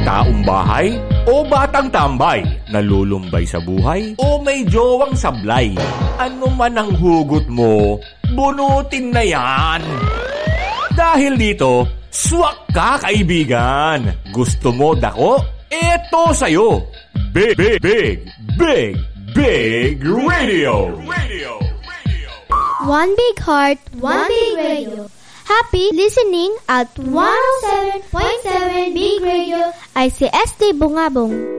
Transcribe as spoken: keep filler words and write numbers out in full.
taong bahay o batang tambay, nalulumbay sa buhay o may jowang sablay. Ano man ang hugot mo, bunutin na yan. Dahil dito, swak ka kaibigan. Gusto mo dako? Eto sa'yo. Big, big, big, big, big radio. Radio. One big heart, one big radio. Happy listening at one oh seven point seven Big Radio I C S T Bungabong.